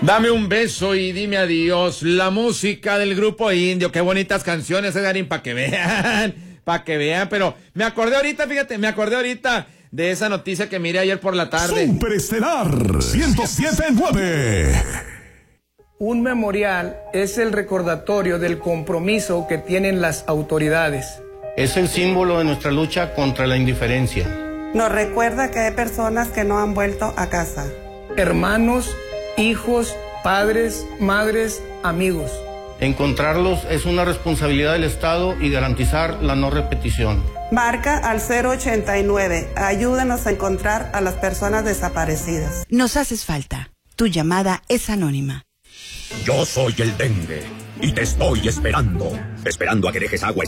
Dame un beso y dime adiós. La música del grupo Indio. Qué bonitas canciones, Edgarín, para que vean. Para que vean, pero me acordé ahorita, fíjate, de esa noticia que miré ayer por la tarde. Superestelar 107.9. Un memorial es el recordatorio del compromiso que tienen las autoridades. Es el símbolo de nuestra lucha contra la indiferencia. Nos recuerda que hay personas que no han vuelto a casa. Hermanos, hijos, padres, madres, amigos. Encontrarlos es una responsabilidad del Estado y garantizar la no repetición. Marca al 089. Ayúdanos a encontrar a las personas desaparecidas. Nos haces falta. Tu llamada es anónima. Yo soy el dengue y te estoy esperando a que dejes agua